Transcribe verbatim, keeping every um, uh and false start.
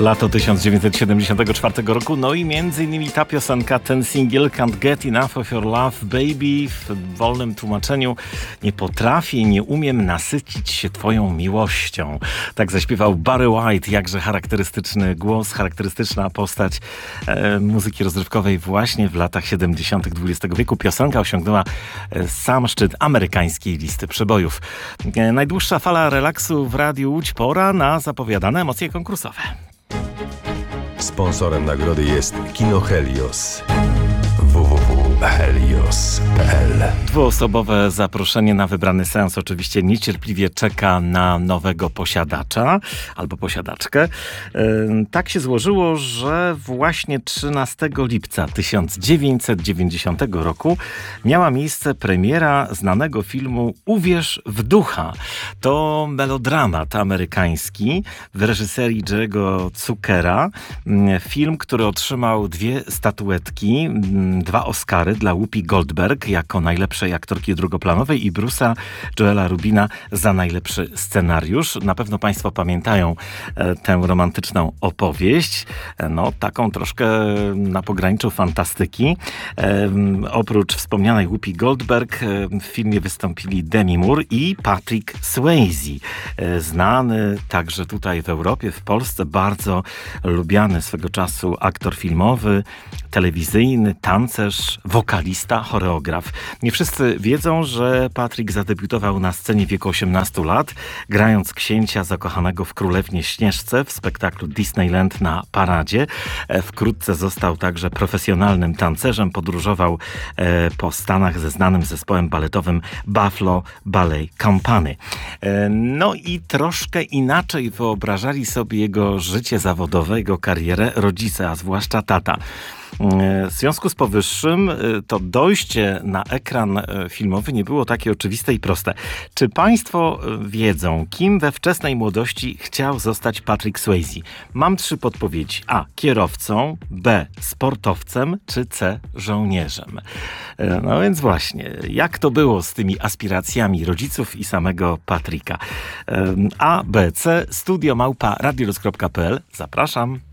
Lato tysiąc dziewięćset siedemdziesiątego czwartego roku, no i między innymi ta piosenka, ten singiel Can't Get Enough of Your Love, Baby, w wolnym tłumaczeniu nie potrafię, nie umiem nasycić się twoją miłością. Tak zaśpiewał Barry White, jakże charakterystyczny głos, charakterystyczna postać e, muzyki rozrywkowej właśnie w latach siedemdziesiątych dwudziestego wieku. Piosenka osiągnęła e, sam szczyt amerykańskiej listy przebojów. E, najdłuższa fala relaksu w Radiu Łódź, pora na zapowiadane emocje konkursowe. Sponsorem nagrody jest Kino Helios. w w w kropka helios kropka p l. Dwuosobowe zaproszenie na wybrany seans oczywiście niecierpliwie czeka na nowego posiadacza albo posiadaczkę. Tak się złożyło, że właśnie trzynastego lipca tysiąc dziewięćset dziewięćdziesiątego roku miała miejsce premiera znanego filmu Uwierz w ducha. To melodramat amerykański w reżyserii Jerry'ego Zuckera. Film, który otrzymał dwie statuetki, dwa Oscary dla Whoopi Goldberg jako najlepszej aktorki drugoplanowej i Bruce'a Joela Rubina za najlepszy scenariusz. Na pewno Państwo pamiętają e, tę romantyczną opowieść, e, no taką troszkę na pograniczu fantastyki. E, oprócz wspomnianej Whoopi Goldberg e, w filmie wystąpili Demi Moore i Patrick Swayze. E, znany także tutaj w Europie, w Polsce, bardzo lubiany swego czasu aktor filmowy, telewizyjny, tancerz, wokalista, choreograf. Nie wszyscy wiedzą, że Patrick zadebiutował na scenie w wieku osiemnastu lat, grając księcia zakochanego w Królewnie Śnieżce w spektaklu Disneyland na Paradzie. Wkrótce został także profesjonalnym tancerzem, podróżował po Stanach ze znanym zespołem baletowym Buffalo Ballet Company. No i troszkę inaczej wyobrażali sobie jego życie zawodowe, jego karierę rodzice, a zwłaszcza tata. W związku z powyższym to dojście na ekran filmowy nie było takie oczywiste i proste. Czy Państwo wiedzą, kim we wczesnej młodości chciał zostać Patrick Swayze? Mam trzy podpowiedzi. A. Kierowcą, B. Sportowcem, czy C. Żołnierzem? No więc właśnie, jak to było z tymi aspiracjami rodziców i samego Patricka? A, B, C. Studio małpa radioluz kropka p l. Zapraszam.